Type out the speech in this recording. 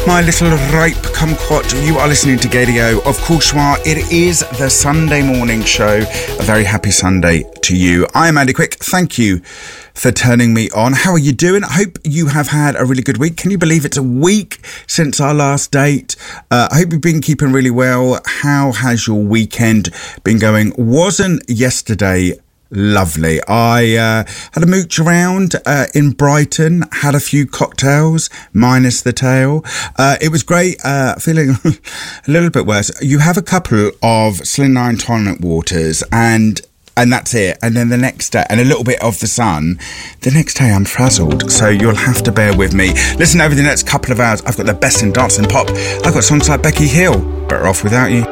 My little ripe kumquat, you are listening to Gaydio. Of course you are. It is the Sunday morning show. A very happy Sunday to you. I am Andy Quick. Thank you for turning me on. How are you doing? I hope you have had a really good week. Can you believe it's a week since our last date? I hope you've been keeping really well. How has your weekend been going? Wasn't yesterday lovely? I had a mooch around in Brighton, had a few cocktails, minus the tail. It was great, feeling a little bit worse. You have a couple of Slim9 tonic waters and that's it. And then the next day, and a little bit of the sun, the next day I'm frazzled. So you'll have to bear with me. Listen, over the next couple of hours, I've got the best in dance and pop. I've got songs like Becky Hill, Better Off Without You.